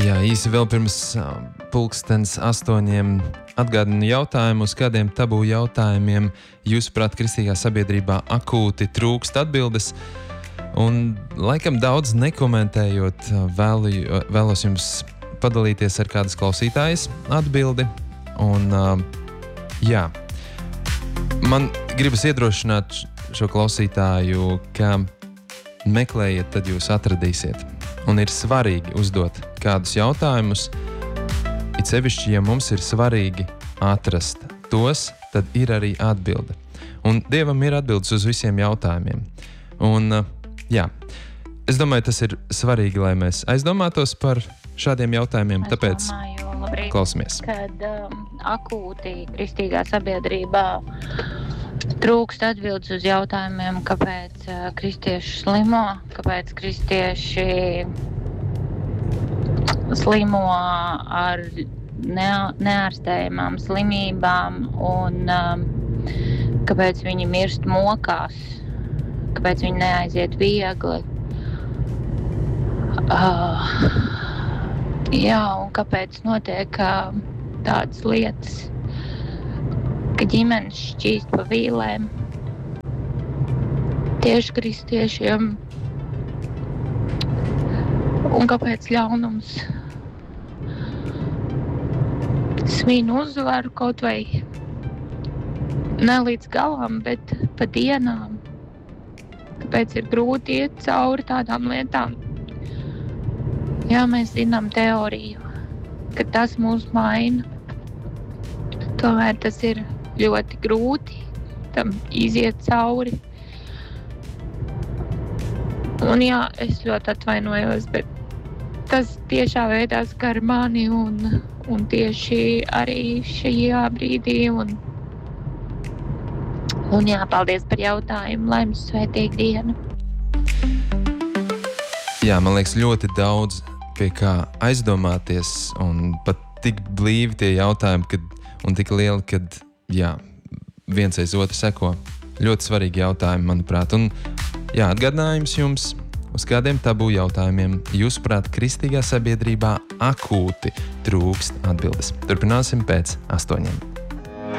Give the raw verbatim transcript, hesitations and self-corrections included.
Jā, īsi vēl pirms uh, pulkstens astoņiem atgādinu jautājumu, uz kādiem tabū jautājumiem jūsuprāt kristīgā sabiedrībā akūti trūkst atbildes. Un laikam daudz nekomentējot, vēlu, vēlos jums padalīties ar kādas klausītājas atbildi. Un uh, jā, man gribas iedrošināt šo klausītāju, ka meklējiet, tad jūs atradīsiet. Un ir svarīgi uzdot kādus jautājumus, it sevišķi, ja mums ir svarīgi atrast tos, tad ir arī atbilde. Un Dievam ir atbildes uz visiem jautājumiem. Un, jā, es domāju, tas ir svarīgi, lai mēs aizdomātos par šādiem jautājumiem, es tāpēc domāju, labrīt, klausamies. Kad um, akūti kristīgā sabiedrībā trūkst atbildes uz jautājumiem, kāpēc uh, kristieši slimo, kāpēc kristieši slimo ar ne, neārstējamām slimībām un um, kāpēc viņi mirst mokās, kāpēc viņi neaiziet viegli. Uh, jā, un kāpēc notiek uh, tādas lietas, ka ģimenes šķīst pa vīlēm. Tieši kristiešiem. Un kāpēc ļaunums svin uzvaru kaut vai ne līdz galam, bet pa dienām. Kāpēc ir grūti iet cauri tādām lietām. Jā, mēs zinām teoriju, ka tas mūs maina. Tomēr tas ir ļoti grūti tam iziet cauri. Un jā, es ļoti atvainojos, bet tas tiešā veidā skar mani un, un tieši arī šajā brīdī. Un, un jā, paldies par jautājumu. Lai jums svētīga diena. Jā, man liekas, ļoti daudz pie kā aizdomāties un pat tik blīvi tie jautājumi, kad, un tik lieli, kad jā, viens aiz otru seko. Ļoti svarīgi jautājumi, manuprāt. Un jā, atgādinājums jums, uz kādiem tabū jautājumiem jūsuprāt kristīgā sabiedrībā akūti trūkst atbildes. Turpināsim pēc astoņiem.